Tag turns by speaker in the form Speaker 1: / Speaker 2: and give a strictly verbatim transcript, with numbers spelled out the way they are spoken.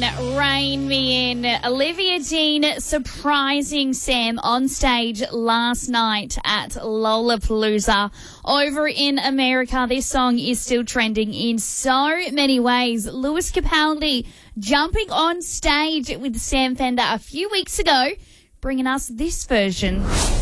Speaker 1: Rain Me In. Olivia Dean surprising Sam on stage last night at Lollapalooza. Over in America, this song is still trending in so many ways. Lewis Capaldi jumping on stage with Sam Fender a few weeks ago, bringing us this version.